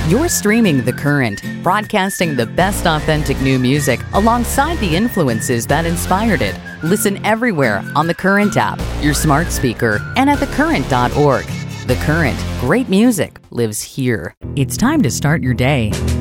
You're streaming The Current, broadcasting the best authentic new music alongside the influences that inspired it. Listen everywhere on The Current app, your smart speaker, and at thecurrent.org. The Current, great music lives here. It's time to start your day